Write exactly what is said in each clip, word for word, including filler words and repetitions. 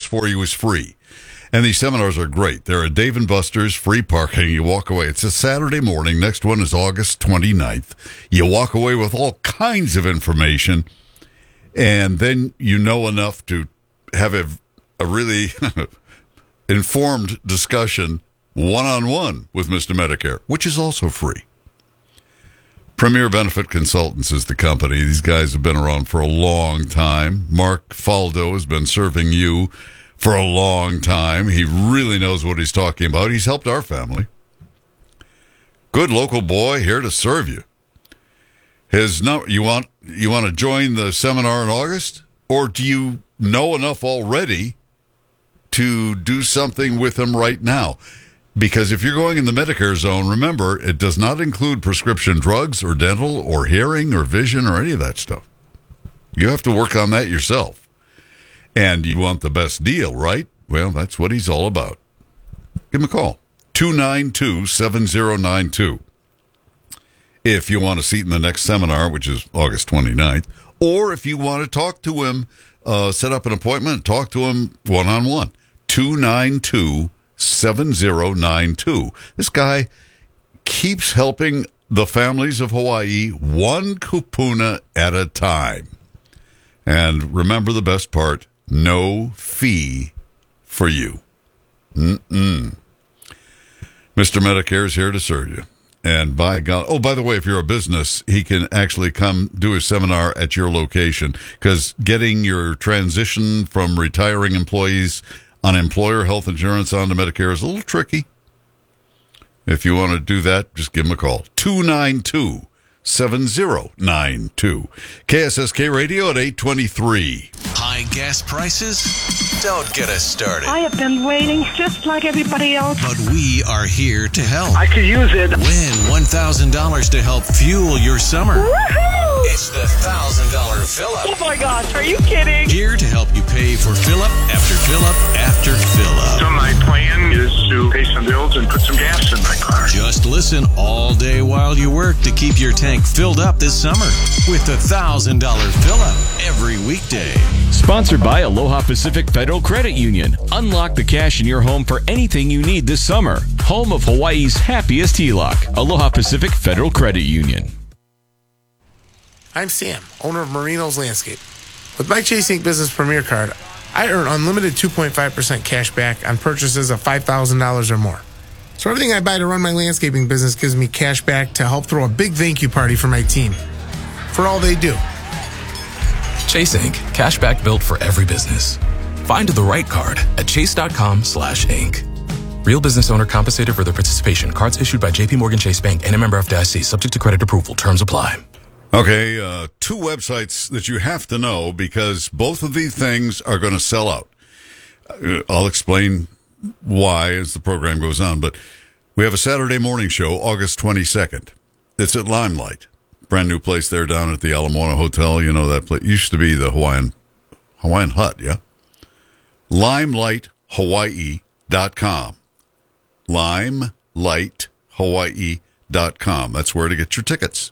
for you is free. And these seminars are great. They're at Dave and Buster's, free parking. You walk away. It's a Saturday morning. Next one is August twenty-ninth. You walk away with all kinds of information, and then you know enough to have a, a really informed discussion one-on-one with Mister Medicare, which is also free. Premier Benefit Consultants is the company. These guys have been around for a long time. Mark Faldo has been serving you for a long time. He really knows what he's talking about. He's helped our family. Good local boy, here to serve you. His no, you want you want to join the seminar in August, or do you know enough already to do something with him right now? Because if you're going in the Medicare zone, remember, it does not include prescription drugs or dental or hearing or vision or any of that stuff. You have to work on that yourself. And you want the best deal, right? Well, that's what he's all about. Give him a call. two nine two, seven zero nine two. If you want a seat in the next seminar, which is August twenty-ninth, or if you want to talk to him, uh, set up an appointment, talk to him one-on-one. two nine two, seven zero nine two. This guy keeps helping the families of Hawaii one kupuna at a time. And remember the best part, no fee for you. Mm-mm. Mister Medicare is here to serve you. And by God, oh, by the way, if you're a business, he can actually come do a seminar at your location, because getting your transition from retiring employees on employer health insurance onto Medicare is a little tricky. If you want to do that, just give him a call. two nine two, seven zero nine two. K S S K Radio at eight twenty-three. High gas prices? Don't get us started. I have been waiting just like everybody else. But we are here to help. I could use it. Win one thousand dollars to help fuel your summer. Woohoo! It's the one thousand dollars fill-up. Oh my gosh, are you kidding? Here to help you pay for fill-up after fill-up after fill-up. So my plan is to pay some bills and put some gas in my car. Just listen all day while you work to keep your tank filled up this summer with the one thousand dollars fill-up every weekday. Sponsored by Aloha Pacific Federal Credit Union. Unlock the cash in your home for anything you need this summer. Home of Hawaii's happiest H E L O C. Aloha Pacific Federal Credit Union. I'm Sam, owner of Marino's Landscape. With my Chase Incorporated. Business Premier Card, I earn unlimited two point five percent cash back on purchases of five thousand dollars or more. So everything I buy to run my landscaping business gives me cash back to help throw a big thank you party for my team for all they do. Chase Incorporated. Cashback built for every business. Find the right card at chase.com slash Inc. Real business owner compensated for their participation. Cards issued by J P Morgan Chase Bank and a member F D I C. Subject to credit approval. Terms apply. Okay, uh, two websites that you have to know, because both of these things are going to sell out. Uh, I'll explain why as the program goes on, but we have a Saturday morning show, August twenty-second. It's at Limelight. Brand new place there down at the Ala Moana Hotel. You know that place. Used to be the Hawaiian Hawaiian Hut, yeah? limelight hawaii dot com. limelight hawaii dot com. That's where to get your tickets.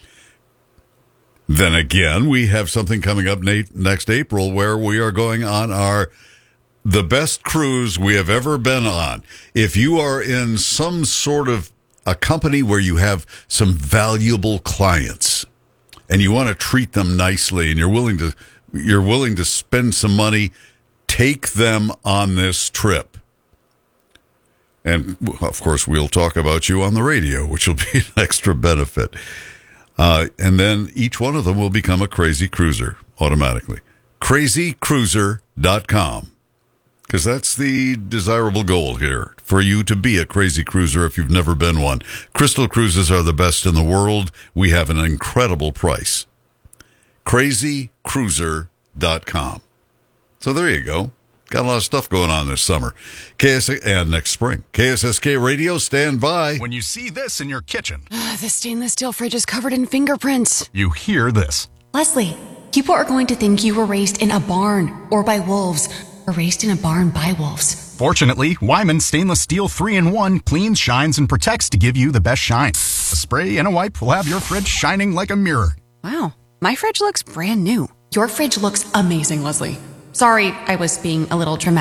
Then again, we have something coming up next April where we are going on our the best cruise we have ever been on. If you are in some sort of a company where you have some valuable clients and you want to treat them nicely and you're willing to you're willing to spend some money, take them on this trip. And of course, we'll talk about you on the radio, which will be an extra benefit. Uh, and then each one of them will become a crazy cruiser automatically. crazy cruiser dot com. Because that's the desirable goal here, for you to be a crazy cruiser if you've never been one. Crystal Cruises are the best in the world. We have an incredible price. crazy cruiser dot com. So there you go. Got a lot of stuff going on this summer. K S and next spring. K S S K Radio, stand by. When you see this in your kitchen, the stainless steel fridge is covered in fingerprints. you hear this. Leslie, people are going to think you were raised in a barn or by wolves, or raised in a barn by wolves. Fortunately, Wyman Stainless Steel three in one cleans, shines, and protects to give you the best shine. A spray and a wipe will have your fridge shining like a mirror. Wow, my fridge looks brand new. Your fridge looks amazing, Leslie. Sorry, I was being a little dramatic.